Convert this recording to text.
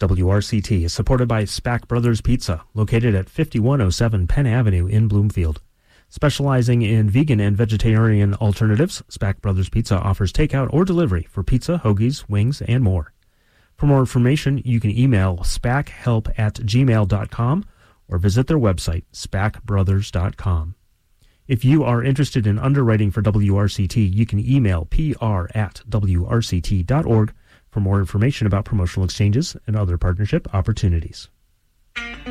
WRCT is supported by Spack Brothers Pizza, located at 5107 Penn Avenue in Bloomfield. Specializing in vegan and vegetarian alternatives, Spack Brothers Pizza offers takeout or delivery for pizza, hoagies, wings, and more. For more information, you can email spackhelp@gmail.com or visit their website, spackbrothers.com. If you are interested in underwriting for WRCT, you can email pr@wrct.org for more information about promotional exchanges and other partnership opportunities.